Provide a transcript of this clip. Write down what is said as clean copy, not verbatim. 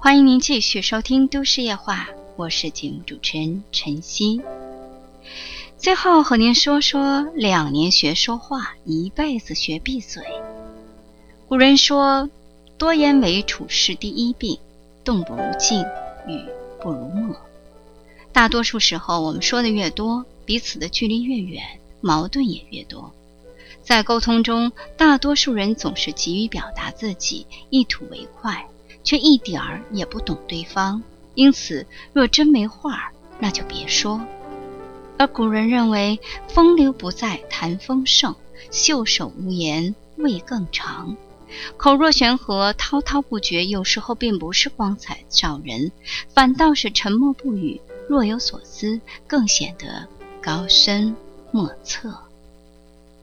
欢迎您继续收听都市夜话，我是节目主持人晨曦。最后和您说说2年学说话，一辈子学闭嘴。古人说，多言为处世第一病，动不如静，语不如默。大多数时候，我们说的越多，彼此的距离越远，矛盾也越多。在沟通中，大多数人总是急于表达自己，一吐为快，却一点儿也不懂对方，因此若真没话，那就别说。而古人认为，风流不在谈风盛，袖手无言味更长。口若悬河，滔滔不绝，有时候并不是光彩照人，反倒是沉默不语，若有所思，更显得高深莫测。